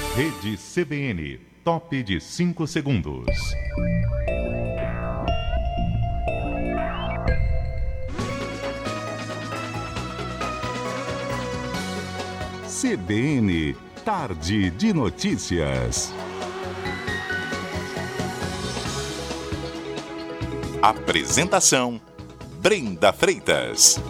Rede CBN, top de 5 segundos. CBN, tarde de notícias. Apresentação, Brenda Freitas.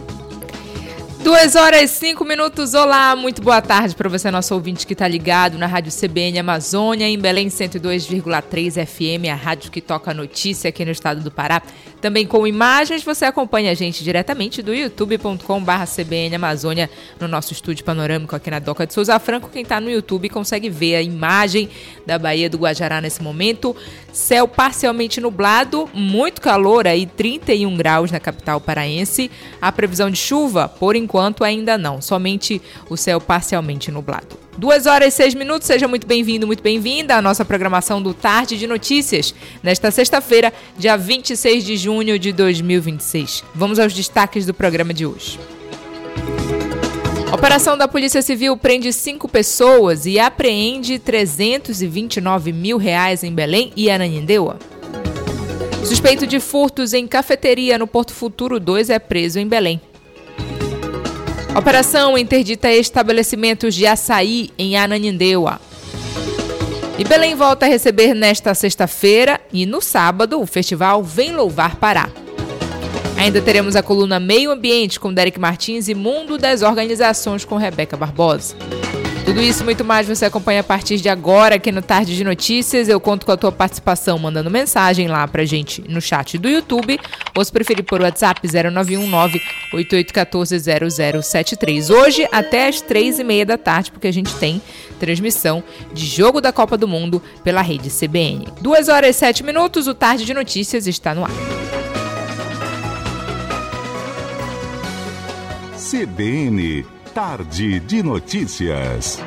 2h05. Olá, muito boa tarde para você, nosso ouvinte que está ligado na Rádio CBN Amazônia, em Belém 102,3 FM, a rádio que toca a notícia aqui no estado do Pará. Também com imagens, você acompanha a gente diretamente do youtube.com/CBN Amazônia, no nosso estúdio panorâmico aqui na Doca de Souza Franco. Quem está no YouTube consegue ver a imagem da Baía do Guajará nesse momento. Céu parcialmente nublado, muito calor aí, 31 graus na capital paraense. A previsão de chuva, por enquanto, ainda não, somente o céu parcialmente nublado. 2h06, seja muito bem-vindo, muito bem-vinda à nossa programação do Tarde de Notícias, nesta sexta-feira, dia 26 de junho de 2026. Vamos aos destaques do programa de hoje. A operação da Polícia Civil prende 5 pessoas e apreende R$329 mil em Belém e Ananindeua. Suspeito de furtos em cafeteria no Porto Futuro 2 é preso em Belém. A operação interdita estabelecimentos de açaí em Ananindeua. E Belém volta a receber nesta sexta-feira e no sábado o festival Vem Louvar Pará. Ainda teremos a coluna Meio Ambiente com Derek Martins e Mundo das Organizações com Rebeca Barbosa. Tudo isso e muito mais você acompanha a partir de agora aqui no Tarde de Notícias. Eu conto com a tua participação mandando mensagem lá pra gente no chat do YouTube ou se preferir por WhatsApp 0919-8814-0073. Hoje até às 3h30 da tarde, porque a gente tem transmissão de Jogo da Copa do Mundo pela Rede CBN. 2h07, o Tarde de Notícias está no ar. CBN, tarde de notícias.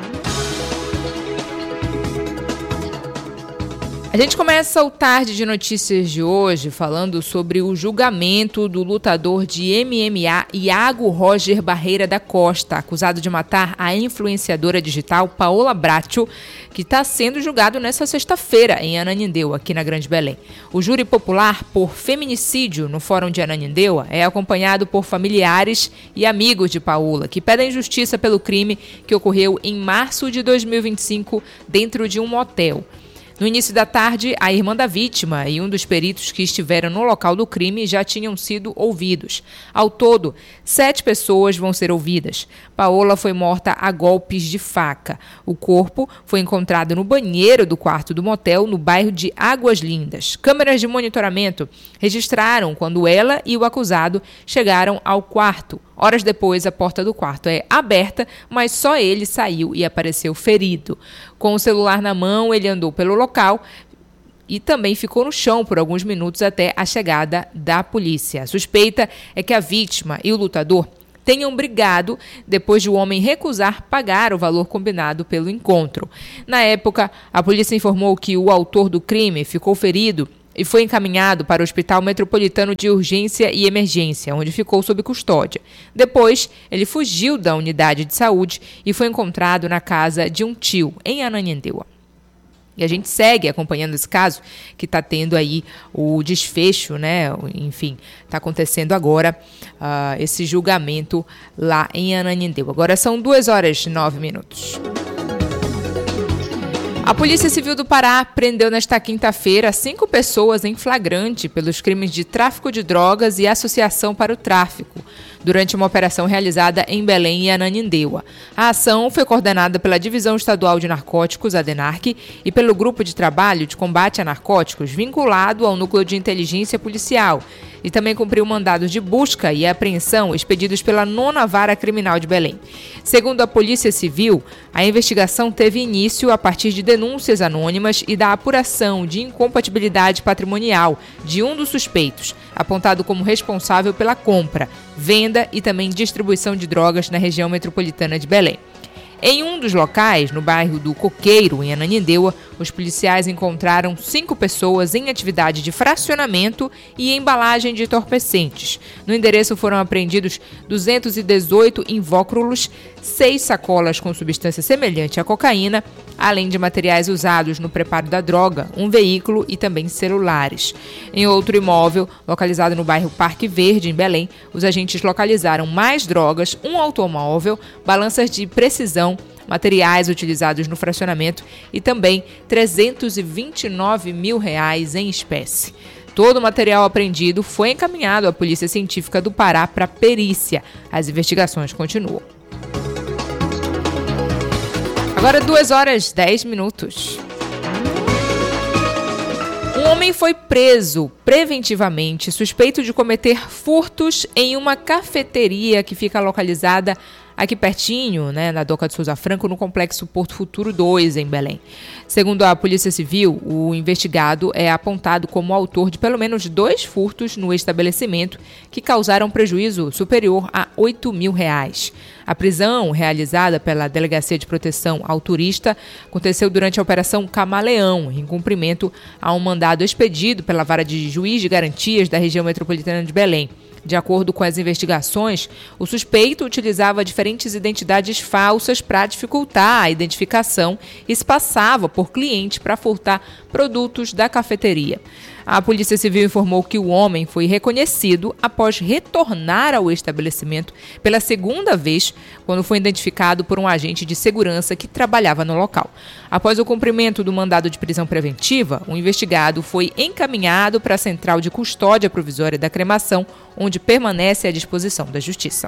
A gente começa o Tarde de Notícias de hoje falando sobre o julgamento do lutador de MMA Iago Roger Barreira da Costa, acusado de matar a influenciadora digital Paola Bracho, que está sendo julgado nesta sexta-feira em Ananindeua, aqui na Grande Belém. O júri popular por feminicídio no Fórum de Ananindeua é acompanhado por familiares e amigos de Paola, que pedem justiça pelo crime que ocorreu em março de 2025 dentro de um motel. No início da tarde, a irmã da vítima e um dos peritos que estiveram no local do crime já tinham sido ouvidos. Ao todo, 7 pessoas vão ser ouvidas. Paola foi morta a golpes de faca. O corpo foi encontrado no banheiro do quarto do motel, no bairro de Águas Lindas. Câmeras de monitoramento registraram quando ela e o acusado chegaram ao quarto. Horas depois, a porta do quarto é aberta, mas só ele saiu e apareceu ferido. Com o celular na mão, ele andou pelo local e também ficou no chão por alguns minutos até a chegada da polícia. A suspeita é que a vítima e o lutador tenham brigado depois de o homem recusar pagar o valor combinado pelo encontro. Na época, a polícia informou que o autor do crime ficou ferido e foi encaminhado para o Hospital Metropolitano de Urgência e Emergência, onde ficou sob custódia. Depois, ele fugiu da unidade de saúde e foi encontrado na casa de um tio, em Ananindeua. E a gente segue acompanhando esse caso, que está tendo aí o desfecho, né? Enfim, está acontecendo agora esse julgamento lá em Ananindeua. Agora são 2h09. A Polícia Civil do Pará prendeu nesta quinta-feira 5 pessoas em flagrante pelos crimes de tráfico de drogas e associação para o tráfico, durante uma operação realizada em Belém e Ananindeua. A ação foi coordenada pela Divisão Estadual de Narcóticos, a DENARC, e pelo Grupo de Trabalho de Combate a Narcóticos, vinculado ao Núcleo de Inteligência Policial, e também cumpriu mandados de busca e apreensão expedidos pela 9ª Vara Criminal de Belém. Segundo a Polícia Civil, a investigação teve início a partir de denúncias anônimas e da apuração de incompatibilidade patrimonial de um dos suspeitos, apontado como responsável pela compra, venda e também distribuição de drogas na região metropolitana de Belém. Em um dos locais, no bairro do Coqueiro, em Ananindeua, os policiais encontraram 5 pessoas em atividade de fracionamento e embalagem de entorpecentes. No endereço foram apreendidos 218 invócrulos, 6 sacolas com substância semelhante à cocaína, além de materiais usados no preparo da droga, um veículo e também celulares. Em outro imóvel, localizado no bairro Parque Verde, em Belém, os agentes localizaram mais drogas, um automóvel, balanças de precisão, materiais utilizados no fracionamento e também R$329 mil em espécie. Todo o material apreendido foi encaminhado à Polícia Científica do Pará para perícia. As investigações continuam. Agora 2h10. Um homem foi preso preventivamente, suspeito de cometer furtos em uma cafeteria que fica localizada aqui pertinho, na Doca de Souza Franco, no Complexo Porto Futuro 2, em Belém. Segundo a Polícia Civil, o investigado é apontado como autor de pelo menos 2 furtos no estabelecimento que causaram prejuízo superior a R$8 mil. A prisão, realizada pela Delegacia de Proteção ao Turista, aconteceu durante a Operação Camaleão, em cumprimento a um mandado expedido pela Vara de Juiz de Garantias da região metropolitana de Belém. De acordo com as investigações, o suspeito utilizava diferentes identidades falsas para dificultar a identificação e se passava por cliente para furtar produtos da cafeteria. A Polícia Civil informou que o homem foi reconhecido após retornar ao estabelecimento pela segunda vez, quando foi identificado por um agente de segurança que trabalhava no local. Após o cumprimento do mandado de prisão preventiva, o investigado foi encaminhado para a Central de Custódia Provisória da Cremação, onde permanece à disposição da Justiça.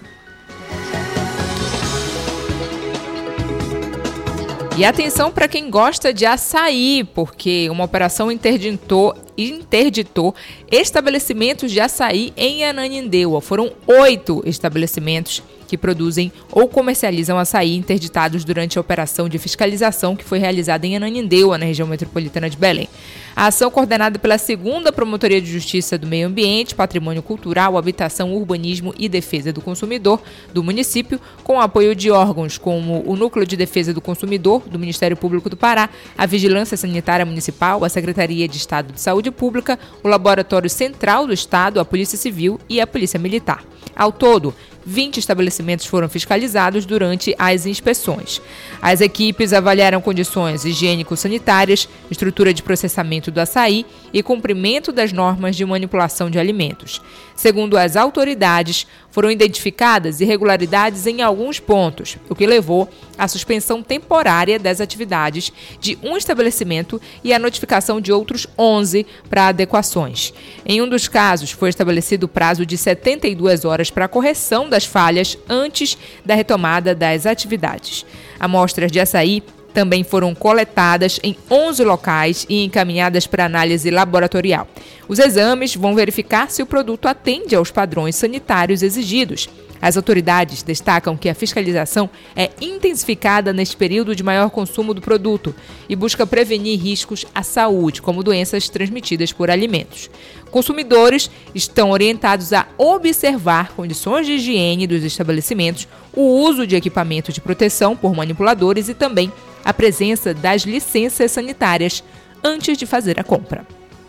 E atenção para quem gosta de açaí, porque uma operação interditou estabelecimentos de açaí em Ananindeua. Foram 8 estabelecimentos que produzem ou comercializam açaí interditados durante a operação de fiscalização que foi realizada em Ananindeua, na região metropolitana de Belém. A ação, coordenada pela 2ª Promotoria de Justiça do Meio Ambiente, Patrimônio Cultural, Habitação, Urbanismo e Defesa do Consumidor do município, com o apoio de órgãos como o Núcleo de Defesa do Consumidor do Ministério Público do Pará, a Vigilância Sanitária Municipal, a Secretaria de Estado de Saúde Pública, o Laboratório Central do Estado, a Polícia Civil e a Polícia Militar. Ao todo, 20 estabelecimentos foram fiscalizados durante as inspeções. As equipes avaliaram condições higiênico-sanitárias, estrutura de processamento do açaí e cumprimento das normas de manipulação de alimentos. Segundo as autoridades, foram identificadas irregularidades em alguns pontos, o que levou à suspensão temporária das atividades de um estabelecimento e à notificação de outros 11 para adequações. Em um dos casos, foi estabelecido o prazo de 72 horas para a correção das falhas antes da retomada das atividades. Amostras de açaí também foram coletadas em 11 locais e encaminhadas para análise laboratorial. Os exames vão verificar se o produto atende aos padrões sanitários exigidos. As autoridades destacam que a fiscalização é intensificada neste período de maior consumo do produto e busca prevenir riscos à saúde, como doenças transmitidas por alimentos. Consumidores estão orientados a observar condições de higiene dos estabelecimentos, o uso de equipamento de proteção por manipuladores e também a presença das licenças sanitárias antes de fazer a compra.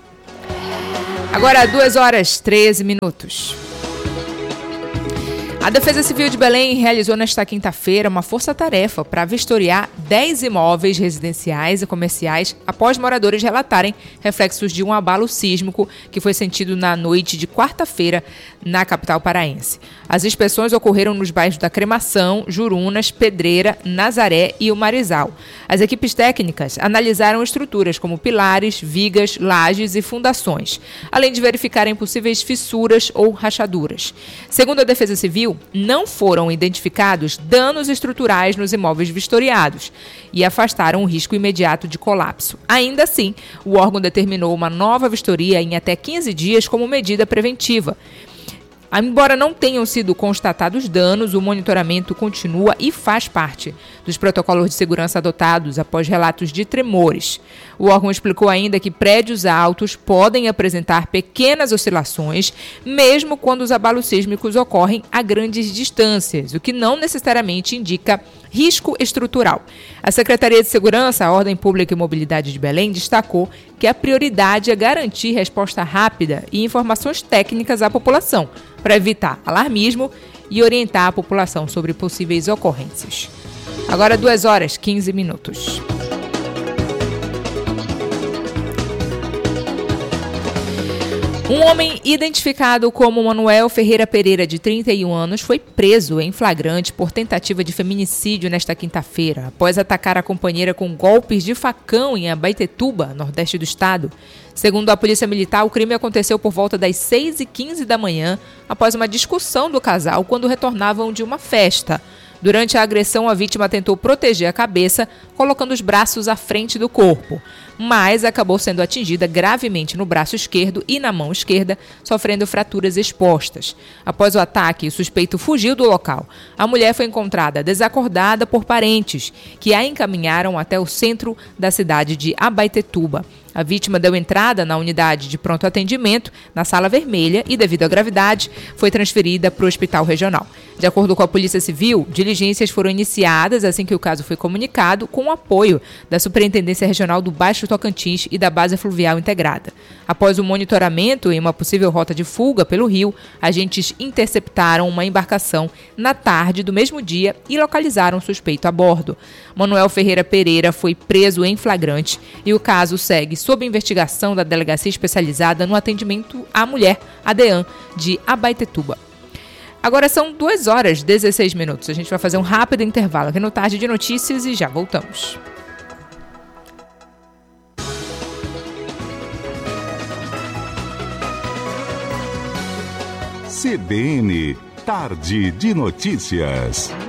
Agora 2h13. A Defesa Civil de Belém realizou nesta quinta-feira uma força-tarefa para vistoriar 10 imóveis residenciais e comerciais após moradores relatarem reflexos de um abalo sísmico que foi sentido na noite de quarta-feira na capital paraense. As inspeções ocorreram nos bairros da Cremação, Jurunas, Pedreira, Nazaré e o Marizal. As equipes técnicas analisaram estruturas como pilares, vigas, lajes e fundações, além de verificarem possíveis fissuras ou rachaduras. Segundo a Defesa Civil, não foram identificados danos estruturais nos imóveis vistoriados e afastaram o risco imediato de colapso. Ainda assim, o órgão determinou uma nova vistoria em até 15 dias como medida preventiva. Embora não tenham sido constatados danos, o monitoramento continua e faz parte dos protocolos de segurança adotados após relatos de tremores. O órgão explicou ainda que prédios altos podem apresentar pequenas oscilações, mesmo quando os abalos sísmicos ocorrem a grandes distâncias, o que não necessariamente indica risco estrutural. A Secretaria de Segurança, Ordem Pública e Mobilidade de Belém destacou que a prioridade é garantir resposta rápida e informações técnicas à população, para evitar alarmismo e orientar a população sobre possíveis ocorrências. Agora 2h15. Um homem identificado como Manuel Ferreira Pereira, de 31 anos, foi preso em flagrante por tentativa de feminicídio nesta quinta-feira, após atacar a companheira com golpes de facão em Abaetetuba, nordeste do estado. Segundo a Polícia Militar, o crime aconteceu por volta das 6h15 da manhã, após uma discussão do casal quando retornavam de uma festa. Durante a agressão, a vítima tentou proteger a cabeça, colocando os braços à frente do corpo, mas acabou sendo atingida gravemente no braço esquerdo e na mão esquerda, sofrendo fraturas expostas. Após o ataque, o suspeito fugiu do local. A mulher foi encontrada desacordada por parentes, que a encaminharam até o centro da cidade de Abaetetuba. A vítima deu entrada na unidade de pronto atendimento, na Sala Vermelha, e, devido à gravidade, foi transferida para o hospital regional. De acordo com a Polícia Civil, diligências foram iniciadas assim que o caso foi comunicado, com o apoio da Superintendência Regional do Baixo Tocantins e da Base Fluvial Integrada. Após o monitoramento em uma possível rota de fuga pelo rio, agentes interceptaram uma embarcação na tarde do mesmo dia e localizaram o suspeito a bordo. Manuel Ferreira Pereira foi preso em flagrante e o caso segue sob investigação da Delegacia Especializada no Atendimento à Mulher, ADEAM, de Abaetetuba. Agora são 2h16. A gente vai fazer um rápido intervalo aqui no Tarde de Notícias e já voltamos. CBN, Tarde de Notícias.